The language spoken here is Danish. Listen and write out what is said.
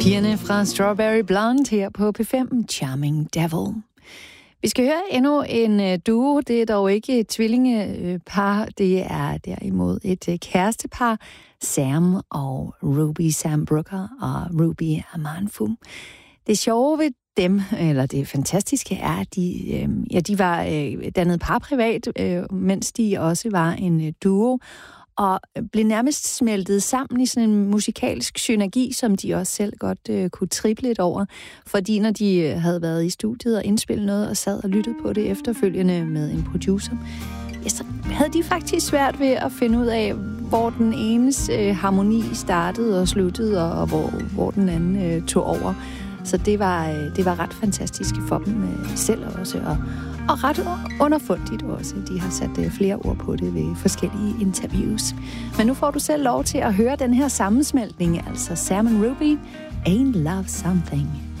Pigerne fra Strawberry Blonde her på P5, Charming Devil. Vi skal høre endnu en duo. Det er dog ikke et tvillingepar. Det er derimod et kærestepar. Sam og Ruby, Sam Brooker og Ruby Amanfu. Det sjove ved dem, eller det fantastiske, er, at de var dannet par privat, mens de også var en duo, og blev nærmest smeltet sammen i sådan en musikalsk synergi, som de også selv godt kunne triple lidt over. Fordi når de havde været i studiet og indspillet noget og sad og lyttede på det efterfølgende med en producer, ja, så havde de faktisk svært ved at finde ud af, hvor den enes harmoni startede og sluttede, og hvor den anden tog over. Så det var ret fantastisk for dem selv også, og ret underfundigt også. De har sat flere ord på det ved forskellige interviews. Men nu får du selv lov til at høre den her sammensmeltning, altså Sam and Ruby, Ain't Love Something.